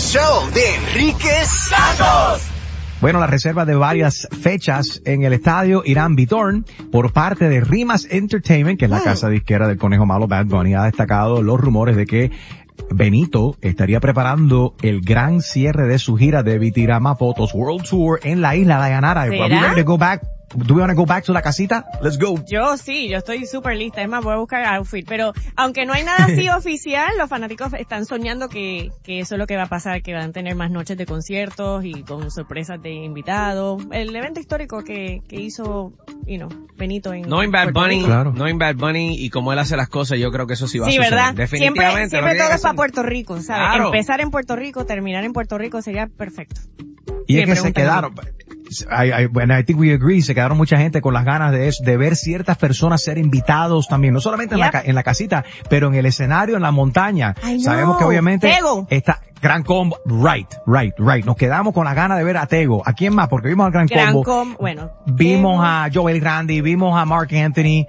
show de Enrique Santos. Bueno, la reserva de varias fechas en el estadio Irán Bithorn por parte de Rimas Entertainment, que es la casa disquera del Conejo Malo Bad Bunny, ha destacado los rumores de que Benito estaría preparando el gran cierre de su gira de Vitirama Photos World Tour en la isla de Dayanara. Are we ready to go back? Do we want to go back to la casita? Let's go. Yo estoy súper lista. Es más, voy a buscar outfit. Pero aunque no hay nada así oficial, los fanáticos están soñando que eso es lo que va a pasar, que van a tener más noches de conciertos y con sorpresas de invitados. El evento histórico que hizo, Benito en Bad Bunny, claro. Bad Bunny y como él hace las cosas, yo creo que eso sí va a suceder. ¿Verdad? Definitivamente. Siempre todo es para Puerto Rico, ¿sabes? Claro. Empezar en Puerto Rico, terminar en Puerto Rico sería perfecto. Y es que se quedaron, I think we agree, se quedaron mucha gente con las ganas de ver ciertas personas ser invitados también, no solamente en la casita, pero en el escenario, en la montaña. Sabemos que obviamente está Gran Combo, right. Nos quedamos con las ganas de ver a Tego. ¿A quién más? Porque vimos al Gran Combo. Vimos a Joel Grande, vimos a Mark Anthony.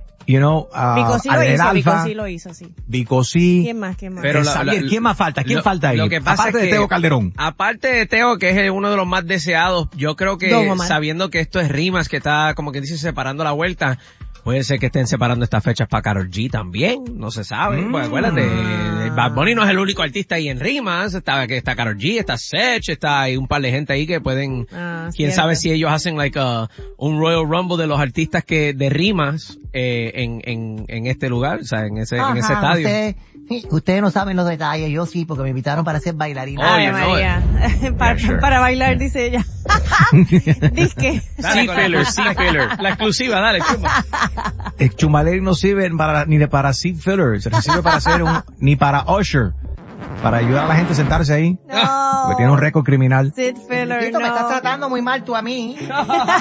Vico sí lo hizo, sí. Vico sí. ¿Quién más? Pero ¿quién más falta? ¿Quién falta ahí? Lo que pasa aparte es de Tego Calderón. Aparte de Tego, que es uno de los más deseados, yo creo que sabiendo que esto es Rimas, que está, como que dice, separando la vuelta, puede ser que estén separando estas fechas para Karol G también, no se sabe. Pues acuérdate, Bad Bunny no es el único artista ahí en Rimas, está Karol G, está Sech, está hay un par de gente ahí que pueden, quién sabe si ellos hacen un Royal Rumble de los artistas de Rimas, en este lugar, o sea, en ese estadio. Ustedes no saben los detalles, yo sí, porque me invitaron para ser bailarina. Ay, María. Para bailar, dice ella. Disque. C-Filler. La exclusiva, dale, Chuma. Chumaleri no sirve ni para C-Filler, se sirve para hacer ni para Usher. Para ayudar a la gente a sentarse ahí. No. Porque tiene un récord criminal. Sid Filler, Me estás tratando muy mal tú a mí.